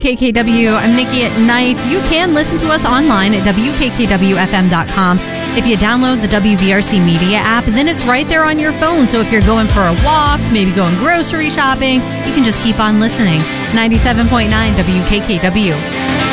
KKW, I'm Nikki at Night. You can listen to us online at WKKWFM.com. If you download the WVRC Media app, then it's right there on your phone. So if you're going for a walk, maybe going grocery shopping, you can just keep on listening. 97.9 WKKW.